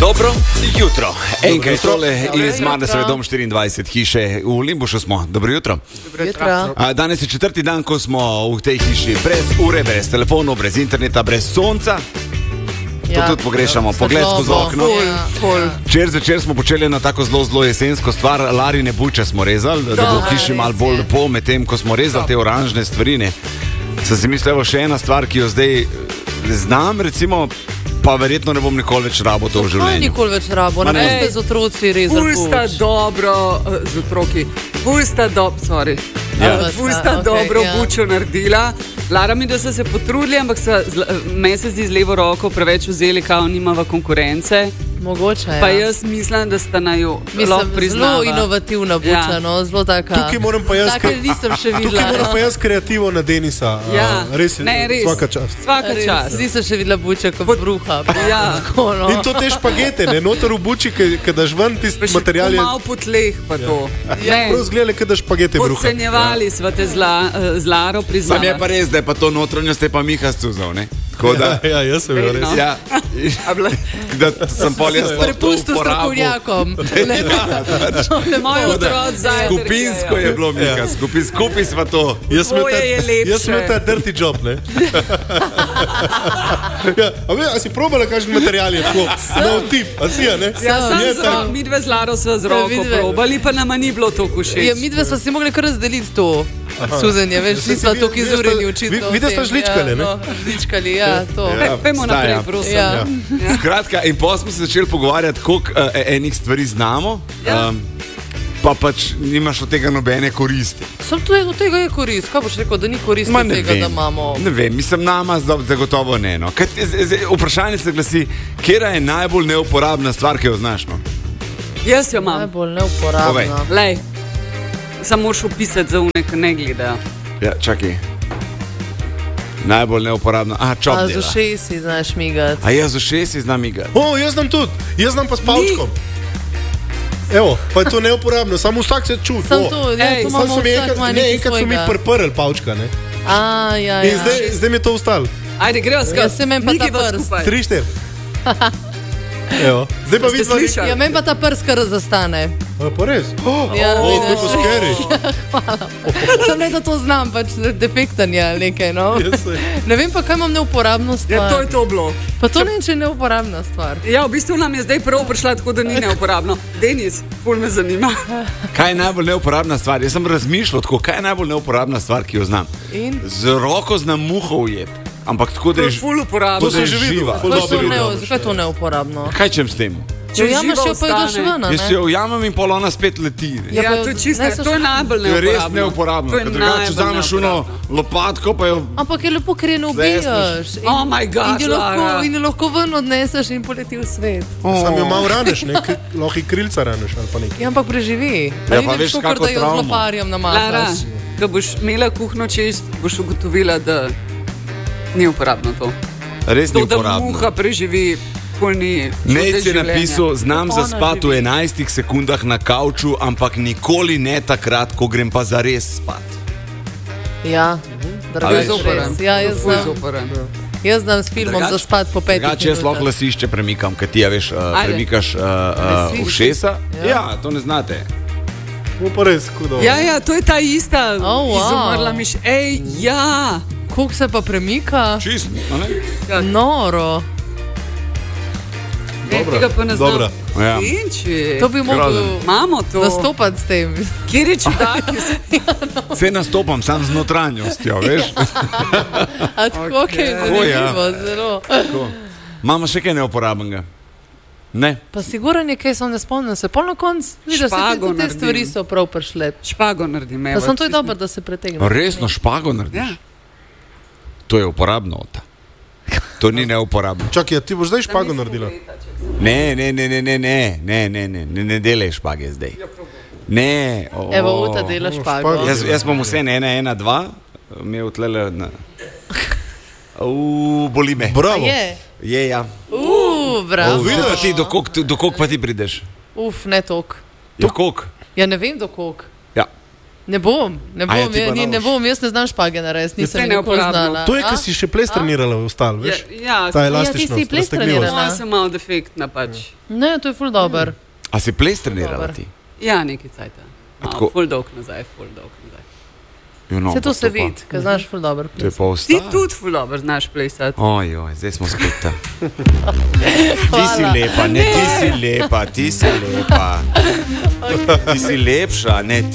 Dobro jutro. Enkrat tole iz Marnesove dom 24 hiše v Limbušu smo. Dobro jutro. Danes je četrti dan, ko smo v tej hiši brez ure, brez telefonov, brez interneta, brez sonca. To tudi pogrešamo. Pogled skozi okno. Včeraj zvečer smo počeli na tako zelo jesensko stvar. Larine buče smo rezali, da bo v hiši malo bolj lepo. Medtem ko smo rezali te oranžne stvarine, sem si mislil, še ena stvar, ki jo zdaj znam, recimo, pa verjetno ne bom nikoli več rabo to v življenju. Nikoli več rabo, ne boste z otroci rezali buč. Pusta dobro, z otroki, pusta dobro bučo naredila. Lara mi, da so se potrudili, ampak me se zdi z levo roko preveč vzeli, kao nimava konkurence. Mogoče, ja. Pa jaz mislim, da sta na jo lahko priznava. Zelo inovativna buča, no, zelo taka. Tukaj moram pa jaz, kreativo na Denisa. Res je, svaka čast. Svaka čast. Zdi se še videla buča kot bruha. In to te špagete, ne, noter v buči, kad daš ven tist material. Malo po tleh pa to. Prav zgledali, kad daš špagete bruha. Podcenjevali sva te z Laro priznava. Sam je pa res, da je pa to notranjost, je pa Miha stuzal, ne? Ja, jaz sem res. Ja, da sem pol jaz prepustil strokovnjakom. Skupinsko je bilo, Miha, skupaj sva to. Jaz sem ta dirty job, ne? A si probala kakšen material je tako, nov tip, a si, ne? Ja, sam midve z Laro sva z roko probali, pa nama ni bilo to všeč. Ja, midve sva si mogli kar razdeliti to. Suzenje, veš, nisva toliko izureni očitno. Videla sta žličkali, ne? Žličkali, ja, to. Pejmo naprej, prosim. Skratka, in potem smo se začeli pogovarjati, koliko enih stvari znamo, pa pač nimaš od tega nobene koristi. Sam od tega je korist. Kaj boš rekel, da ni koristi od tega, da imamo? Ne vem, mislim, nama zagotovo ne. No. Vprašanje se glasi, kera je najbolj neuporabna stvar, ki jo znaš? No? Jaz jo imam. Najbolj neuporabna. Lej, samo moraš opisati za unek, ne gledajo. Ja, čakaj. Najbolj neuporabno. Čop dela. A z ušesi znaš migati. A jaz z ušesi znam migati. Jaz znam tudi. Jaz znam pa s palčkom. Evo, pa je to neuporabno. Samo vsak se čuti. Sam to, to imamo vsak manj nekaj svojega. Enkrat so mi prprli palčka, ne? Ja. In zdaj mi je to ustalo. Ajde, greva skrat. Jaz se men pa ta prst. 3-4. Evo. Zdaj pa vidiš. Ja, men pa ta prst kar zastane. Pa res? Ja, to je pa scary. Hvala. Sam ne, da to znam, pač defektan je nekaj, no. Ne vem pa, kaj imam neuporabno stvar. Ja, to je to bilo. Pa to ne, če je neuporabna stvar. Ja, v bistvu nam je zdaj prvo prišla tako, da ni neuporabno. Denis, ful me zanima. Kaj je najbolj neuporabna stvar? Jaz sem razmišljal tako, kaj je najbolj neuporabna stvar, ki jo znam. Z roko znam muho ujeti. Ampak tako, da je ful uporabno. To sem že živa. Zakaj je to neuporabno? Kaj čem s tem? Če ujameš jo, pa ideš ven, ne? Jaz jo ujamem in pol ona spet leti. Ja, to je čisto, to je najbolj neuporabno. To je res neuporabno. Ker drugače vzameš uno lopatko, pa jo... Ampak je lepo, ker je ne ubijaš. Oh my God, Lara. In jo lahko ven odneseš in poleti v svet. Sam jo malo raneš, ne? Lahko i krilca raneš ali pa nekaj. Ja, ampak preživi. Ja, pa veš kako da jo z loparjem namahaš. Lara, ko boš imela kuhno čist, boš ugotovila, da ni uporabno to. Res ni uporabno. To, da muha preživi... Nejc je napisal, znam zaspati v 11 sekundah na kavču, ampak nikoli ne takrat, ko grem pa zares spat. Ja, dragi zoporen. Ja, jaz znam s filmom zaspati po 5 minutah. Drugače jaz lahko lasišče premikam, ker ti, veš, premikaš ušesa. Ja, to ne znate. Pa res, kudo. Ja, to je ta ista izumrla miš. Ej, ja. Koliko se pa premika? Čist, ne? Noro. Dobro. Ja. To bi mogel nastopati s tem. Kjer je čudaki? Vse nastopam, sam z notranjostjo, veš? A tako, kaj je zanimivo, zelo. Imamo še kaj neuporabnega? Ne. Pa siguran je, kaj sem ne spomnil se. Pol na konc, vidiš, da te stvari so prav prišle. Špago naredim. Pa sem to je dobro, da se pretegne. Resno, špago narediš? To je uporabno. To ni neuporabno. Čakaj, ti boš zdaj špago naredila? Ne delaj špage zdaj. Ne. Evo, Uta dela špago. Jaz bom vse 1-1-2, mi je utlele na... Boli me. Bravo. Je, ja. Bravo. Do koliko pa ti prideš? Ne tok. Ja, koliko? Ja, ne vem do koliko. Ja. Ne bom, jaz ne znam špage narediti, nisem nikoli znala. To je, ker si še ples trenirala v ostal, veš? Ja, ta elastičnost, ti si ples trenirala. Sem malo defektna pač. Ne, to je ful dober. A si ples trenirala ti? Ja, nekaj cajta. Ful dolg nazaj. Vse to se vidi, ker znaš ful dober ples. To je pa ostal. Ti tudi ful dober znaš plesati. Ojoj, zdaj smo spet. Ti si lepa, ne, ti si lepa. Ti si lepša, ne.